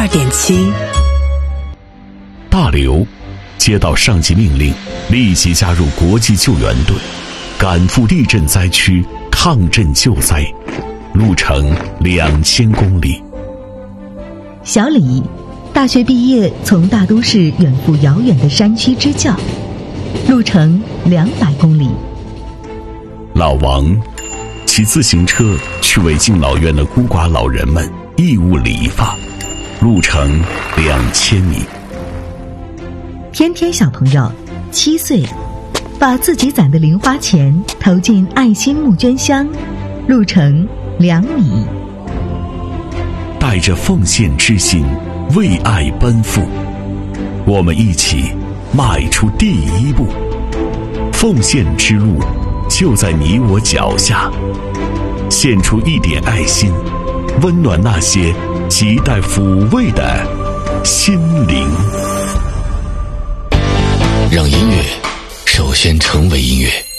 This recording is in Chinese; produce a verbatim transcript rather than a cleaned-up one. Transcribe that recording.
二点七。 大刘接到上级命令，立即加入国际救援队，赶赴地震灾区抗震救灾，路程两千公里。 小李大学毕业，从大都市远赴遥远的山区支教，路程两百公里。 老王骑自行车去为敬老院的孤寡老人们义务理发，路程两千米。 天天小朋友七岁，把自己攒的零花钱投进爱心募捐箱，路程两米。 带着奉献之心，为爱奔赴，我们一起迈出第一步。奉献之路就在你我脚下，献出一点爱心，温暖那些亟待抚慰的心灵。 让音乐首先成为音乐。